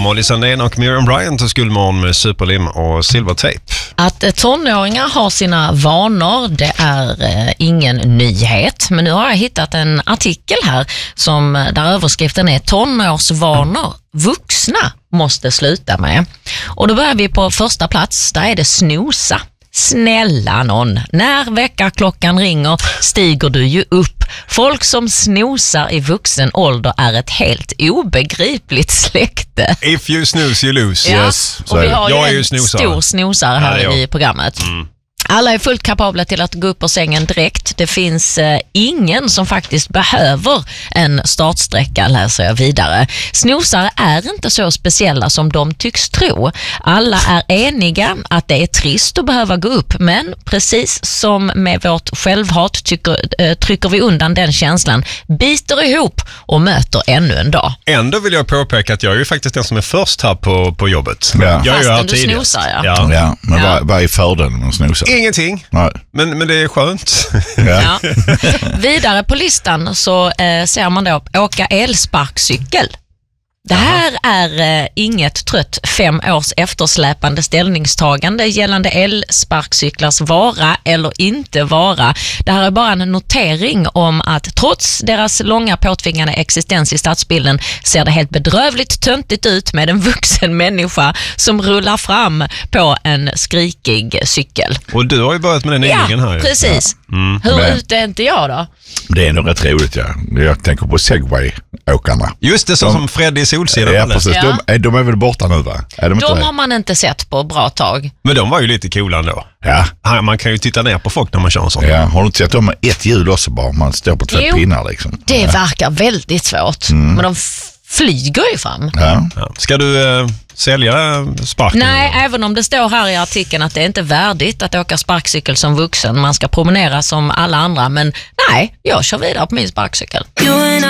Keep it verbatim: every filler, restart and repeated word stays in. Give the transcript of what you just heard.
Molly Sandén och Miriam Bryant och Skuldmorgon med Superlim och Silvertape. Att tonåringar har sina vanor, det är eh, ingen nyhet. Men nu har jag hittat en artikel här som, där överskriften är tonårsvanor vuxna måste sluta med. Och då börjar vi på första plats, där är det snosa. Snälla någon, när väckarklockan ringer stiger du ju upp. Folk som snosar i vuxen ålder är ett helt obegripligt släkte. If you snooze you lose. Ja, Yes. och vi har jag ju är en ju snosare. stor snosare här ja, i programmet. Mm. Alla är fullt kapabla till att gå upp ur sängen direkt. Det finns eh, ingen som faktiskt behöver en startsträcka, läser jag vidare. Snosare är inte så speciella som de tycks tro. Alla är eniga att det är trist att behöva gå upp, men precis som med vårt självhat tycker, eh, trycker vi undan den känslan, biter ihop och möter ännu en dag. Ändå vill jag påpeka att jag är ju faktiskt den som är först här på, på jobbet. Ja. Jag är ju här Fastän du tidigast. snosar, ja. Ja. Ja, men Ja. Vad, vad är fördelen med att snosa? Ingenting, Nej. men, men det är skönt. Ja. Ja. Vidare på listan så eh, ser man då åka elsparkcykel. Det här är eh, inget trött fem års eftersläpande ställningstagande gällande elsparkcyklars vara eller inte vara. Det här är bara en notering om att trots deras långa påtvingade existens i stadsbilden ser det helt bedrövligt töntigt ut med en vuxen människa som rullar fram på en skrikig cykel. Och du har ju börjat med den nyligen här. Ja, ju. precis. Ja. Mm. Hur Men- ute är inte jag då? Det är nog rätt roligt, ja. Jag tänker på Segway-åkarna. Just det, så De- som Freddy i Solsidan. Ja, hade. precis. Ja. De, är- de är väl borta nu, va? Är de inte De det? har man inte sett på bra tag. Men de var ju lite coola ändå. Ja. Här, man kan ju titta ner på folk när man kör en sån. Ja, har du inte sett dem med ett hjul också bara? Man står på två Jo. pinnar liksom. Det Ja. verkar väldigt svårt. Men de f- flyger ju fram. Ja. Ja. Ska du eh, sälja sparken? Nej, även om det står här i artikeln att det inte är värdigt att åka sparkcykel som vuxen. Man ska promenera som alla andra. Men nej, jag kör vidare på min sparkcykel.